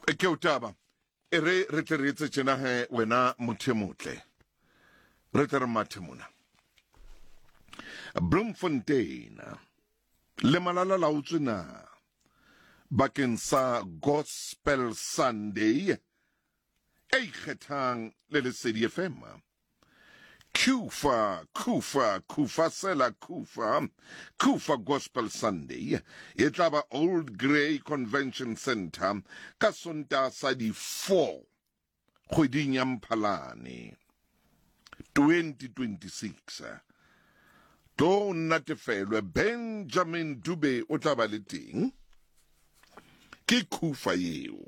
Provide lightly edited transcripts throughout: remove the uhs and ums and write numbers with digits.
ke utaba re tle re etse tjena he wena motho motle re tle re mathe mona Bloemfontein le malala la utswena bakeng sa Gospel Sunday e ikgethang le Lesedi FM Kufa Gospel Sunday e tla ba Old Grey Convention Center ka Sontaga sa di 4 kgweding ya Mphalane 2026 to natefelwe Benjamin Dube o tla ba le teng ke Kufa yeo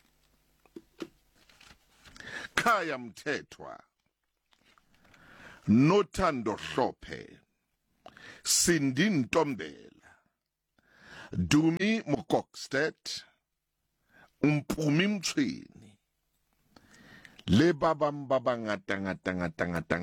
Khaya Mthethwa Nothando Hlophe Cindy Ntombela Dumi Mokokstedt Mpumi Mtshweni le ba bang ba bangata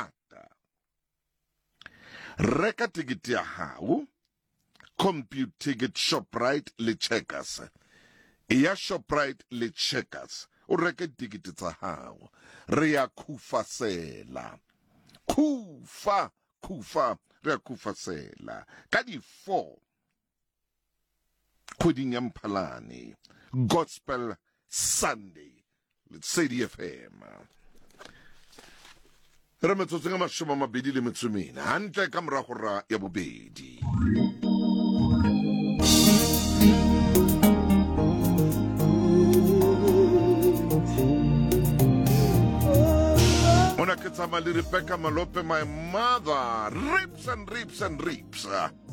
reka tikete ya hao Compute Ticket Shoprite le Checkers ya Shoprite le Checkers o reka tikete tsa hao re ya Khufasela Kufa re ya Khufasela ka di 4 kgweding ya Mphalane Gospel Sunday Lesedi FM re metsotso nga 24 hantle ka morago ra ya bobedi Rebecca Malope, my mother, rips and rips and rips.